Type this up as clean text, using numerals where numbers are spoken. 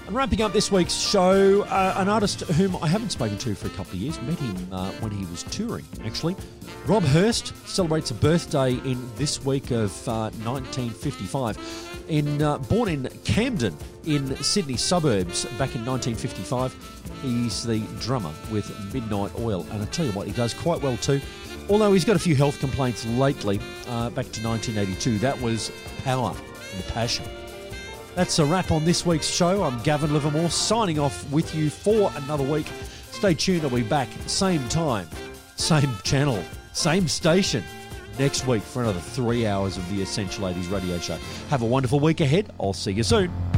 And wrapping up this week's show, an artist whom I haven't spoken to for a couple of years, met him when he was touring, actually. Rob Hurst celebrates a birthday in this week of 1955. Born in Camden in Sydney suburbs back in 1955, he's the drummer with Midnight Oil. And I tell you what, he does quite well too. Although he's got a few health complaints lately, back to 1982. That was Power and Passion. That's a wrap on this week's show. I'm Gavin Livermore, signing off with you for another week. Stay tuned, I'll be back same time, same channel, same station next week for another 3 hours of the Essential 80s radio show. Have a wonderful week ahead. I'll see you soon.